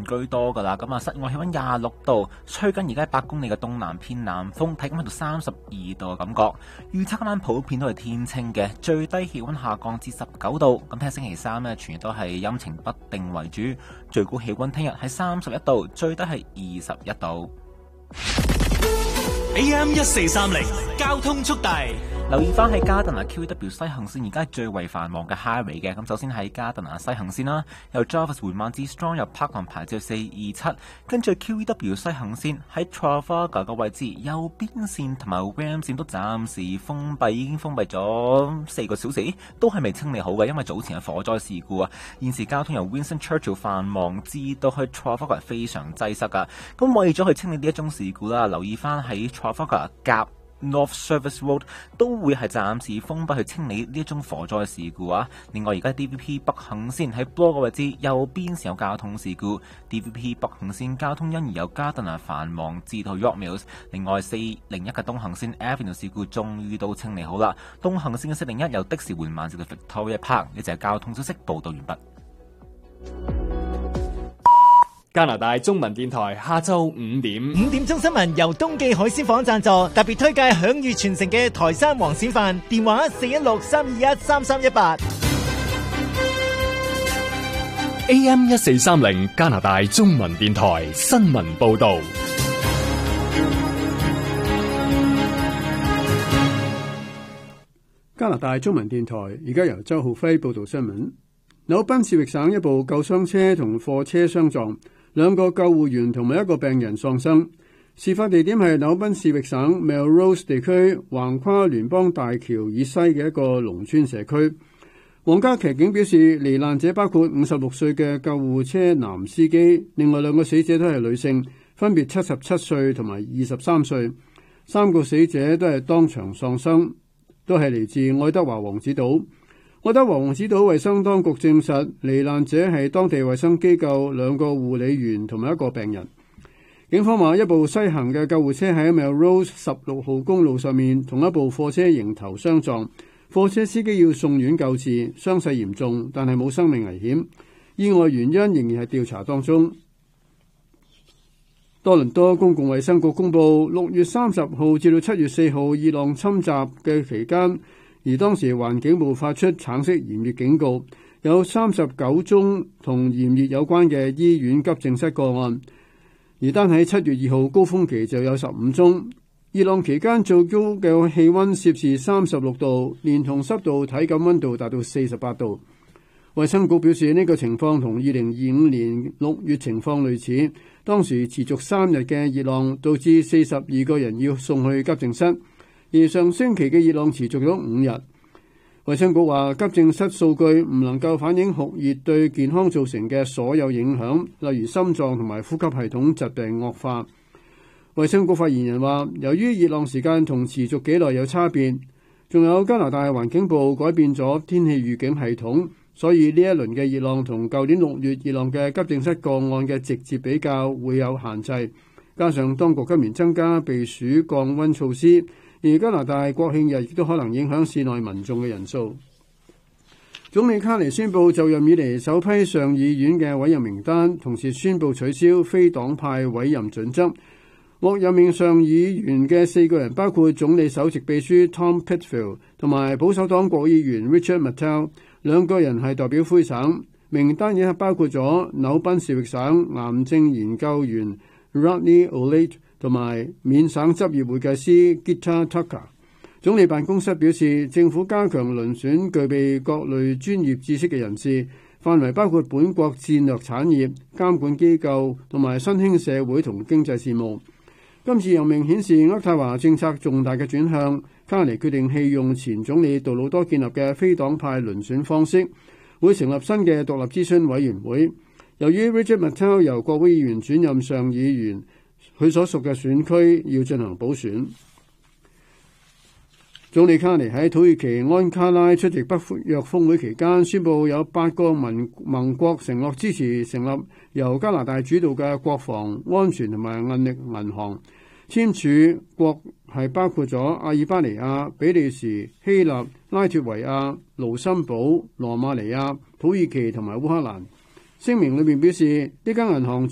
居多噶啦。咁啊，室外氣溫26度，吹緊而家8公里嘅東南偏南風，體感喺度32度嘅感覺。預測今晚普遍都係天晴嘅，最低氣溫下降至19度。咁聽日星期三呢，全日都係陰晴不定為主，最高氣溫聽日係31度，最低係21度。 AM1430交通速遞， 留意翻喺加特納 QEW 西行線，而家係最為繁忙嘅 highway 嘅。咁首先喺加特納西行線啦，由 Jarvis 緩慢至 Strong 入 Parkland 牌照427，跟住 QEW 西行線喺 Trafalgar 嘅位置右邊線同埋 Ram 線都暫時封閉，已經封閉咗4個小時，都係未清理好嘅，因為早前嘅火災事故啊。現時交通由 Winston Churchill 繁忙至到去 Trafalgar 非常擠塞噶。咁為咗去清理呢一宗事故啦，留意翻喺 Trafalgar 夾North Service Road 都會係暫時封閉去清理呢一宗火災事故啊！另外而家 DVP 北行線喺 Bloor 嘅位置右邊線有交通事故 ，DVP 北行線交通因而由加特納繁忙至到 York Mills。另外401嘅東行線 Avenue 事故終於都清理好啦，東行線嘅401由的士緩慢至到 Victoria Park。呢就係交通消息報道完畢。 加拿大中文電台下晝5點鐘新聞由東記海鮮舫贊助，特別推介享譽傳承嘅台山黃鱔飯，電話416-321-3318。 AM1430加拿大中文電台新聞報道。 加拿大中文電台而家由周浩輝報道新聞。紐賓士域省一部救傷車同貨車相撞，2個救護員同埋1個病人喪生。事發地點係紐賓士域省 Melrose 地區橫跨聯邦大橋以西嘅一個農村社區。皇家騎警表示，罹難者包括56歲嘅救護車男司機，另外2個死者都係女性，分別77歲同埋23歲。3個死者都係當場喪生，都係嚟自愛德華王子島。愛德華王子島衛生當局證實，罹難者係當地衛生機構2個護理員同埋1個病人。警方話，一部西行嘅救護車喺 Melrose 16號公路上面同一部貨車迎頭相撞，貨車司機要送院救治，傷勢嚴重，但係冇生命危險。意外原因仍然係調查當中。多倫多公共衛生局公佈，6月30號至到7月4號熱浪侵襲嘅期間，而當時環境部發出橙色炎熱警告，有39宗同炎熱有關嘅醫院急症室個案，而單喺7月2號高峰期就有15宗。熱浪期間最高嘅氣溫攝氏36度，連同濕度體感溫度達到48度。衛生局表示，呢個情況同2025年6月情況類似，當時持續3日嘅熱浪導致42個人要送去急症室。而上星期嘅熱浪持續咗5日，衛生局話急症室數據唔能夠反映酷熱對健康造成嘅所有影響，例如心臟同埋呼吸系統疾病惡化。衛生局發言人話，由於熱浪時間同持續幾耐有差別，仲有加拿大環境部改變咗天氣預警系統，所以呢一輪嘅熱浪同舊年6月熱浪嘅急症室個案嘅直接比較會有限制。加上當局今年增加避暑降溫措施，而加拿大國慶日亦都可能影響市內民眾嘅人數。總理卡尼宣布就任以嚟首批上議院嘅委任名單，同時宣布取消非黨派委任準則。獲任命上議員嘅4個人包括總理首席秘書 Tom Pitfield 同埋保守黨國議員 Richard Martel， 2個人係代表灰省。名單亦包括咗紐賓士域省癌症研究員 Rodney O'Late 同埋緬省執業會計師 Gita Tucker。 總理辦公室表示，政府加強遴選具備各類專業知識嘅人士，範圍包括本國戰略產業、監管機構同埋新興社會同經濟事務。今次任命顯示渥太華政策重大嘅轉向，卡尼決定棄用前總理杜魯多建立嘅非黨派遴選方式，會成立新嘅獨立諮詢委員會。由於 Richard Martel 由國會議員轉任上議員，佢所屬嘅選區要進行補選。總理卡尼喺土耳其安卡拉出席北約峰會期間，宣布有8個盟國承諾支持成立由加拿大主導嘅國防安全同埋韌力銀行。簽署國係包括咗阿爾巴尼亞、比利時、希臘、拉脫維亞、盧森堡、羅馬尼亞、土耳其同埋烏克蘭。聲明裏面表示，呢間銀行